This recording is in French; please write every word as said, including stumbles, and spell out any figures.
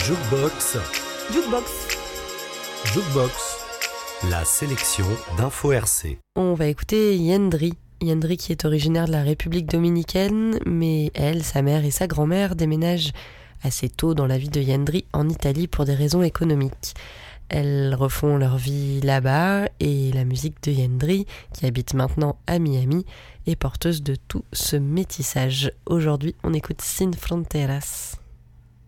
Jukebox, Jukebox. Jukebox, la sélection d'Info R C. On va écouter Yendri. Yendri qui est originaire de la République dominicaine, mais elle, sa mère et sa grand-mère déménagent assez tôt dans la vie de Yendri en Italie pour des raisons économiques. Elles refont leur vie là-bas et la musique de Yendri, qui habite maintenant à Miami, est porteuse de tout ce métissage. Aujourd'hui, on écoute Sin Fronteras.